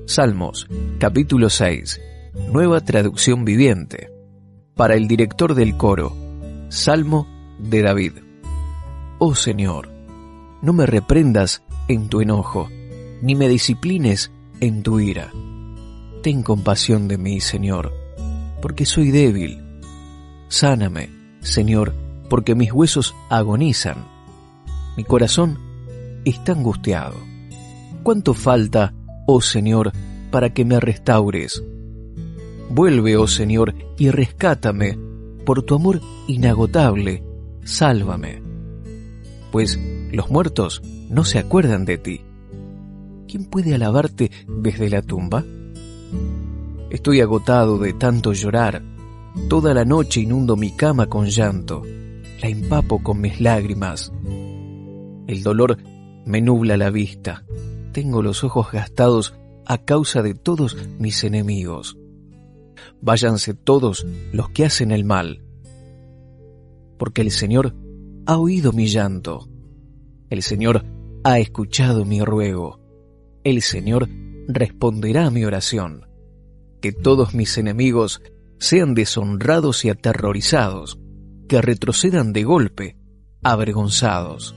Salmos, capítulo 6, Nueva Traducción Viviente. Para el director del coro, Salmo de David. Oh Señor, no me reprendas en tu enojo, ni me disciplines en tu ira. Ten compasión de mí, Señor, porque soy débil. Sáname, Señor, porque mis huesos agonizan. Mi corazón está angustiado. ¿Cuánto falta, oh Señor, para que me restaures? Vuelve, oh Señor, y rescátame. Por tu amor inagotable, sálvame. Pues los muertos no se acuerdan de ti. ¿Quién puede alabarte desde la tumba? Estoy agotado de tanto llorar. Toda la noche inundo mi cama con llanto. La empapo con mis lágrimas. El dolor me nubla la vista. Tengo los ojos gastados a causa de todos mis enemigos. Váyanse todos los que hacen el mal. Porque el Señor ha oído mi llanto. El Señor ha escuchado mi ruego. El Señor responderá a mi oración. Que todos mis enemigos sean deshonrados y aterrorizados, que retrocedan de golpe, avergonzados.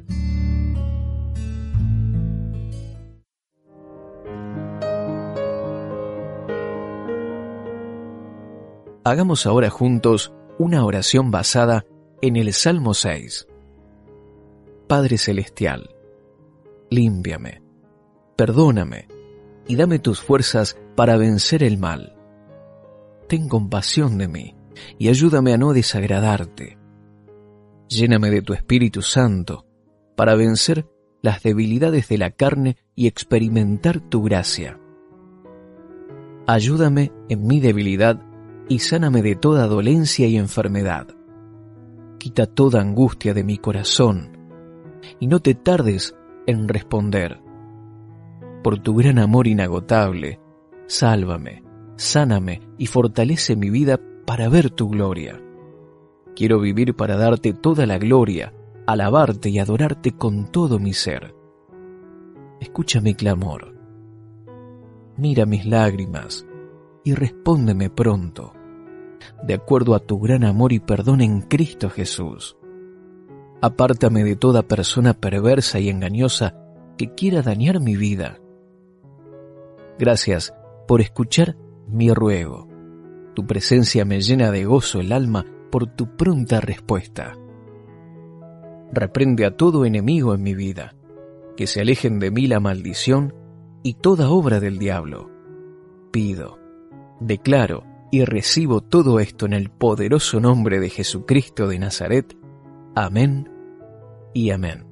Hagamos ahora juntos una oración basada en el Salmo 6. Padre Celestial, límpiame, perdóname y dame tus fuerzas para vencer el mal. Ten compasión de mí y ayúdame a no desagradarte. Lléname de tu Espíritu Santo para vencer las debilidades de la carne y experimentar tu gracia. Ayúdame en mi debilidad y sáname de toda dolencia y enfermedad. Quita toda angustia de mi corazón y no te tardes en responder. Por tu gran amor inagotable, sálvame, sáname y fortalece mi vida para ver tu gloria. Quiero vivir para darte toda la gloria, alabarte y adorarte con todo mi ser. Escucha mi clamor. Mira mis lágrimas y respóndeme pronto, de acuerdo a tu gran amor y perdón en Cristo Jesús. Apártame de toda persona perversa y engañosa que quiera dañar mi vida. Gracias por escuchar mi ruego. Tu presencia me llena de gozo el alma por tu pronta respuesta. Reprende a todo enemigo en mi vida, que se alejen de mí la maldición y toda obra del diablo. Pido, declaro y recibo todo esto en el poderoso nombre de Jesucristo de Nazaret. Amén y amén.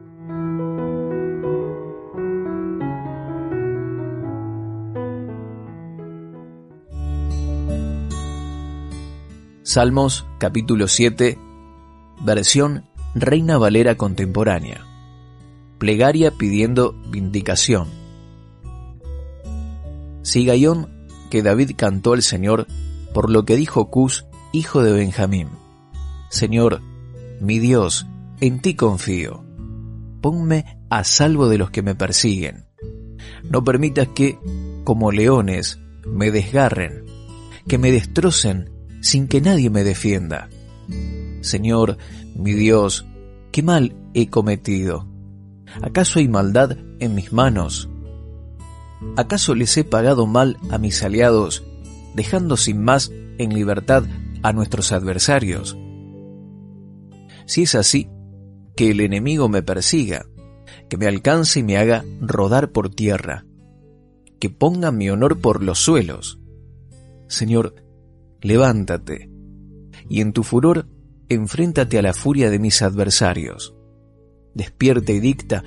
Salmos capítulo 7, versión Reina Valera contemporánea. Plegaria pidiendo vindicación. Sigaión que David cantó al Señor por lo que dijo Cus, hijo de Benjamín. Señor, mi Dios, en ti confío. Ponme a salvo de los que me persiguen. No permitas que, como leones, me desgarren, que me destrocen sin que nadie me defienda. Señor, mi Dios, ¿qué mal he cometido? ¿Acaso hay maldad en mis manos? ¿Acaso les he pagado mal a mis aliados, dejando sin más en libertad a nuestros adversarios? Si es así, que el enemigo me persiga, que me alcance y me haga rodar por tierra, que ponga mi honor por los suelos. Señor, levántate, y en tu furor enfréntate a la furia de mis adversarios. Despierta y dicta